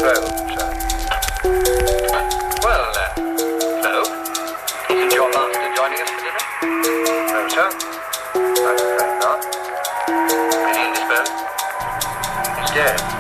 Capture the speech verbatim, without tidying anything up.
throat, sir. Well, uh, so, isn't your master joining us for dinner? No, sir. I'm afraid not. Is he indisposed? He's dead.